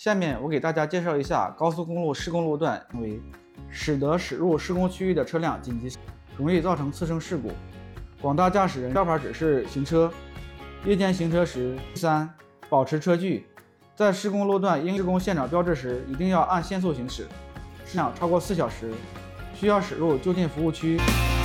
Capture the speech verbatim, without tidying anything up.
下面我给大家介绍一下高速公路施工路段，因为使得驶入施工区域的车辆紧急，容易造成次生事故。广大驾驶人照法指示行车，夜间行车时，三保持车距，在施工路段应施工现场标志时，一定要按限速行驶。时长超过四小时，需要驶入就近服务区。